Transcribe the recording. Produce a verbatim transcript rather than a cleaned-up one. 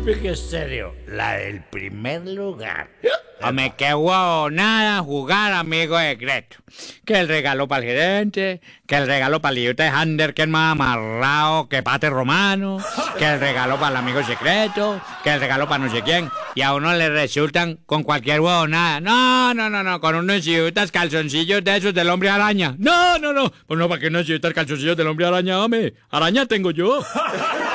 explique serio. La del primer lugar. Hombre, qué huevo, nada, jugar amigo secreto. Que el regalo para el gerente, que el regalo para el idiota de Hander, que es más amarrado que pate romano, que el regalo para el amigo secreto, que el regalo para no sé quién. Y a uno le resultan con cualquier huevo, nada. No, no, no, no, con unos idiotas calzoncillos de esos del hombre araña. No, no, no. Pues no, ¿para qué unos idiotas calzoncillos del hombre araña, hombre? Araña tengo yo.